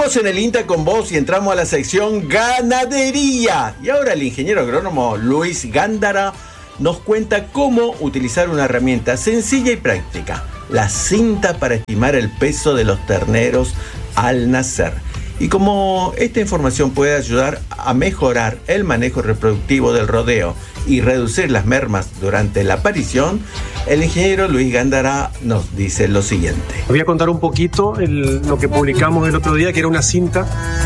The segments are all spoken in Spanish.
Seguimos en el INTA con vos y entramos a la sección ganadería. Y ahora el ingeniero agrónomo Luis Gándara nos cuenta cómo utilizar una herramienta sencilla y práctica, la cinta para estimar el peso de los terneros al nacer. Y como esta información puede ayudar a mejorar el manejo reproductivo del rodeo y reducir las mermas durante la aparición, el ingeniero Luis Gándara nos dice lo siguiente. Voy a contar un poquito lo que publicamos el otro día, que era una cinta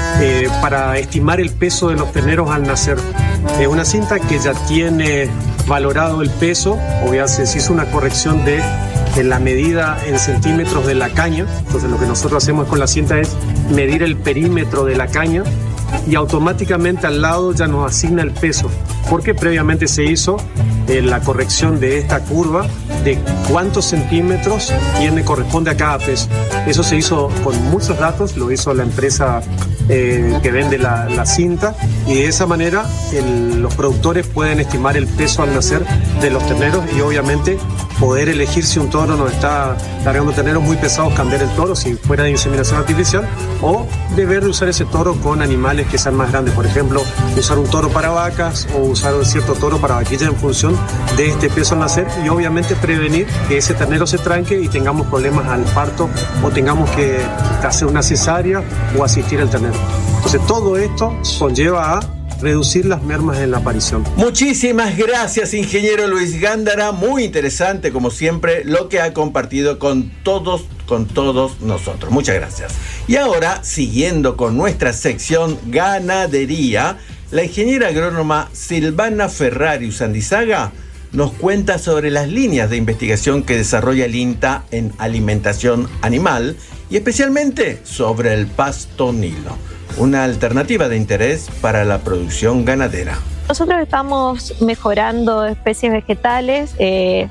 para estimar el peso de los terneros al nacer. Es una cinta que ya tiene valorado el peso, obviamente se hizo una corrección de la medida en centímetros de la caña. Entonces lo que nosotros hacemos con la cinta es medir el perímetro de la caña y automáticamente al lado ya nos asigna el peso, porque previamente se hizo la corrección de esta curva de cuántos centímetros corresponde a cada peso. Eso se hizo con muchos datos, lo hizo la empresa que vende la cinta, y de esa manera los productores pueden estimar el peso al nacer de los terneros y obviamente poder elegir si un toro nos está largando terneros muy pesados, cambiar el toro si fuera de inseminación artificial, o deber de usar ese toro con animales que sean más grandes, por ejemplo, usar un toro para vacas o usar un cierto toro para vaquillas en función de este peso al nacer, y obviamente prevenir que ese ternero se tranque y tengamos problemas al parto o tengamos que hacer una cesárea o asistir al ternero. Entonces todo esto conlleva a reducir las mermas en la aparición. Muchísimas gracias, ingeniero Luis Gándara. Muy interesante, como siempre, lo que ha compartido con todos nosotros. Muchas gracias. Y ahora, siguiendo con nuestra sección ganadería, la ingeniera agrónoma Silvana Ferrari Usandizaga nos cuenta sobre las líneas de investigación que desarrolla el INTA en alimentación animal y especialmente sobre el pasto nilo, una alternativa de interés para la producción ganadera. Nosotros estamos mejorando especies vegetales. En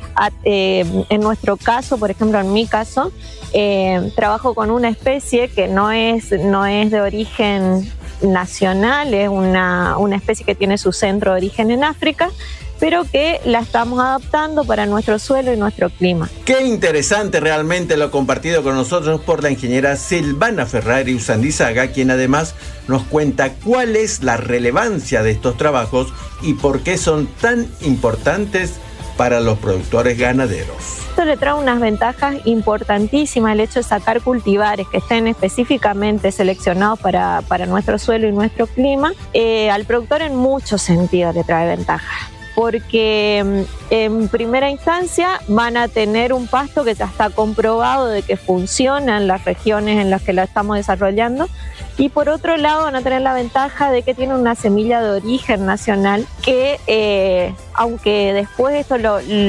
nuestro caso, por ejemplo, en mi caso, trabajo con una especie que no es de origen nacional, es una especie que tiene su centro de origen en África, pero que la estamos adaptando para nuestro suelo y nuestro clima. Qué interesante realmente lo compartido con nosotros por la ingeniera Silvana Ferrari Usandizaga, quien además nos cuenta cuál es la relevancia de estos trabajos y por qué son tan importantes para los productores ganaderos. Esto le trae unas ventajas importantísimas, el hecho de sacar cultivares que estén específicamente seleccionados para nuestro suelo y nuestro clima. Al productor en muchos sentidos le trae ventajas, porque en primera instancia van a tener un pasto que ya está comprobado de que funciona en las regiones en las que la estamos desarrollando, y por otro lado van a tener la ventaja de que tiene una semilla de origen nacional que aunque después esto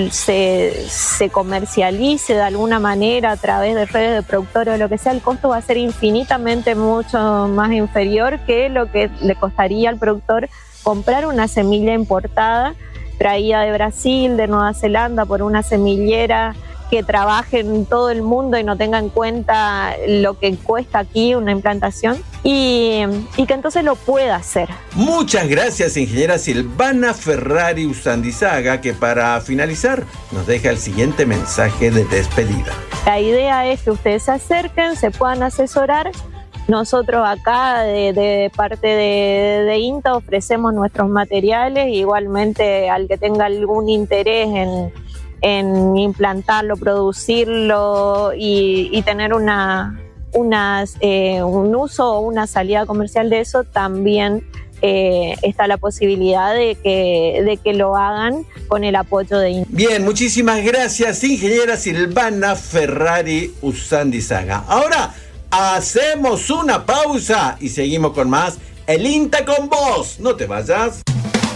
se comercialice de alguna manera a través de redes de productores o lo que sea, el costo va a ser infinitamente mucho más inferior que lo que le costaría al productor comprar una semilla importada traída de Brasil, de Nueva Zelanda, por una semillera que trabaje en todo el mundo y no tenga en cuenta lo que cuesta aquí una implantación, y que entonces lo pueda hacer. Muchas gracias, ingeniera Silvana Ferrari Usandizaga, que para finalizar nos deja el siguiente mensaje de despedida. La idea es que ustedes se acerquen, se puedan asesorar. Nosotros acá de parte de INTA ofrecemos nuestros materiales, igualmente al que tenga algún interés en implantarlo, producirlo y tener un uso o una salida comercial de eso, también está la posibilidad de que lo hagan con el apoyo de INTA. Bien, muchísimas gracias, ingeniera Silvana Ferrari Usandizaga. Ahora hacemos una pausa y seguimos con más El INTA con vos. No te vayas.